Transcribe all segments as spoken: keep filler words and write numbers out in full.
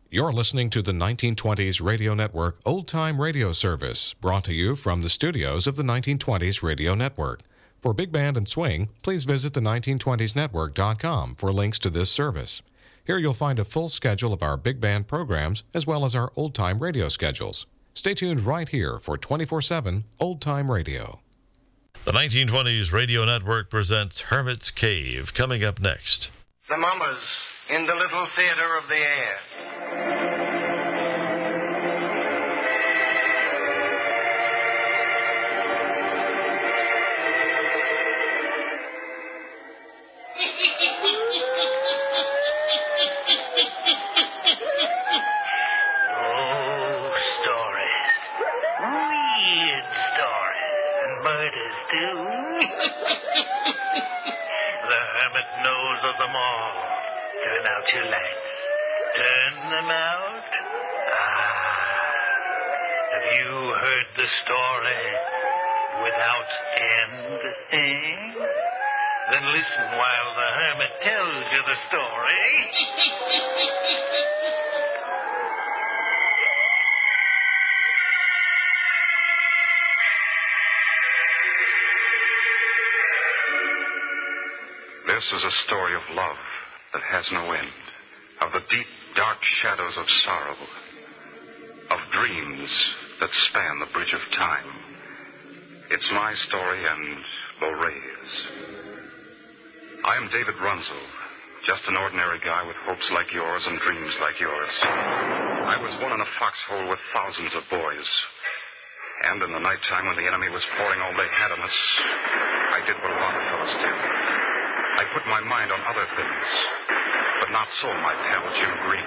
You're listening to the nineteen twenties Radio Network Old Time Radio Service, brought to you from the studios of the nineteen twenties Radio Network. For Big Band and Swing, please visit the nineteen twenties network dot com for links to this service. Here you'll find a full schedule of our big band programs as well as our old-time radio schedules. Stay tuned right here for twenty-four seven Old Time Radio. The nineteen twenties Radio Network presents Hermit's Cave, coming up next. The Mummers in the Little Theater of the Air. Oh, stories. Weird stories. And murders, too. The hermit knows of them all. Turn out your lights. Turn them out. Ah. Have you heard the story without end, eh? Then listen while the hermit tells you the story. This is a story of love that has no end, of the deep, dark shadows of sorrow, of dreams that span the bridge of time. It's my story and Lorraine's. I am David Runzel, just an ordinary guy with hopes like yours and dreams like yours. I was born in a foxhole with thousands of boys. And in the nighttime when the enemy was pouring all they had on us, I did what a lot of fellas do. I put my mind on other things, but not so my pal Jim Green.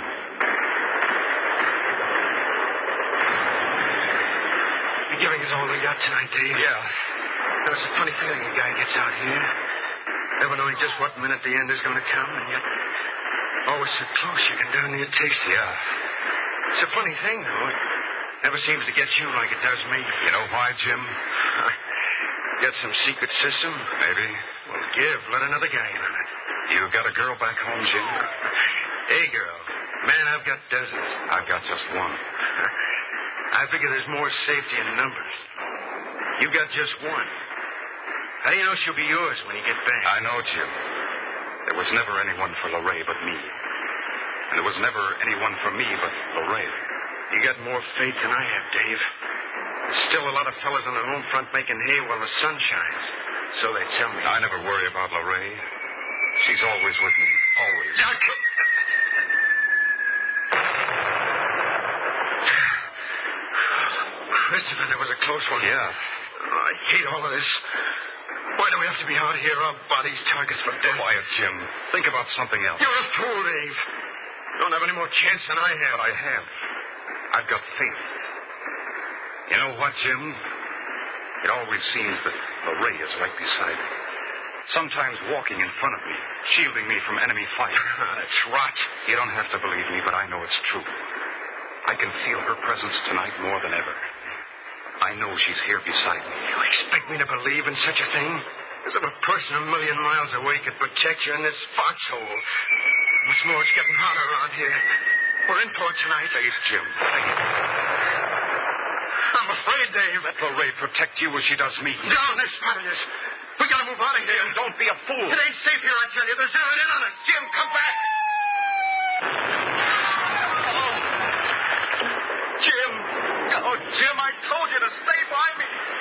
You're giving us all we got tonight, Dave. Yeah. There's a funny feeling a guy gets out here, never knowing just what minute the end is going to come, and yet always so close you can darn near taste it. Yeah. It's a funny thing, though. It never seems to get you like it does me. You know why, Jim? Got some secret system? Maybe. Well, give. Let another guy in on it. You got a girl back home, Jim? Hey, girl. Man, I've got dozens. I've got just one. I figure there's more safety in numbers. You got just one. How do you know she'll be yours when you get back? I know, Jim. There was never anyone for Lorraine but me. And there was never anyone for me but Lorraine. You got more faith than I have, Dave. There's still a lot of fellas on the home front making hay while the sun shines. So they tell me. I never worry about Lorraine. She's always with me. Always. Christopher, that was a close one. Yeah. Oh, I hate all of this. Why do we have to be out here, our bodies targets for death? Quiet, Jim. Think about something else. You're a fool, Dave. You don't have any more chance than I have. But I have. I've got faith. You know what, Jim? It always seems that Lorraine is right beside me. Sometimes walking in front of me, shielding me from enemy fire. That's rot. You don't have to believe me, but I know it's true. I can feel her presence tonight more than ever. I know she's here beside me. You expect me to believe in such a thing? As if a person a million miles away could protect you in this foxhole. What's more, it's getting hotter around here. We're in for it tonight. Safe, Jim. Safe. I'm afraid, Dave. Let Lorraine protect you as she does me. Down this matters. We gotta move out of here. Jim, don't be a fool. It ain't safe here, I tell you. They're zeroing in on us. Jim, come back. Oh. Jim. Oh, Jim, I told you to stay by me.